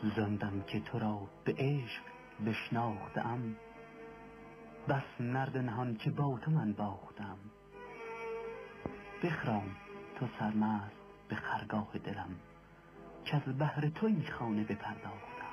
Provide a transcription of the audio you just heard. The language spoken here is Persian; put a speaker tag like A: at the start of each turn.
A: زندم که تو را به عشق بشناختم، بس نرد نهان که با تو من باختم. بخرام تو سرمست به خرگاه دلم، که از بهر تو این خانه بپرداختم.